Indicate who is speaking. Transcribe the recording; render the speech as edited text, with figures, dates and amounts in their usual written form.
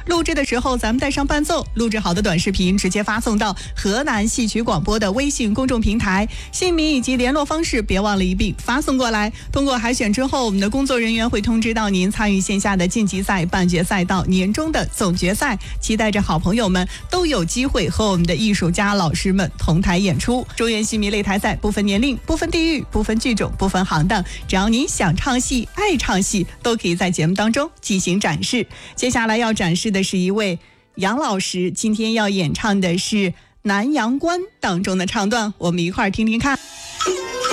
Speaker 1: 录制的时候咱们带上伴奏，录制好的短视频直接发送到河南戏曲广播的微信公众平台，姓名以及联络方式别忘了一并发送过来。通过海选之后，我们的工作人员会通知到您参与线下的晋级赛、半决赛到年终的总决赛，期待着好朋友们都有机会和我们的艺术家老师们同台演出。中原戏迷擂台赛不分年龄、不分地域、不分剧种、不分行当，只要您想唱戏、爱唱戏，都可以在节目当中进行展示。接下来要展示的是一位杨老师，今天要演唱的是《南阳关》当中的唱段，我们一块儿听听看。